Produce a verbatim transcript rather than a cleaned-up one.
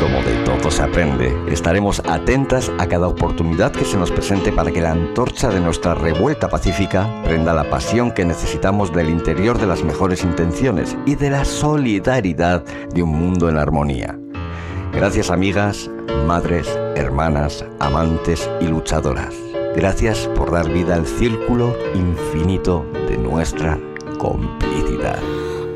como de todo se aprende, estaremos atentas a cada oportunidad que se nos presente para que la antorcha de nuestra revuelta pacífica prenda la pasión que necesitamos del interior de las mejores intenciones y de la solidaridad de un mundo en armonía. Gracias, amigas, madres, hermanas, amantes y luchadoras. Gracias por dar vida al círculo infinito de nuestra complicidad.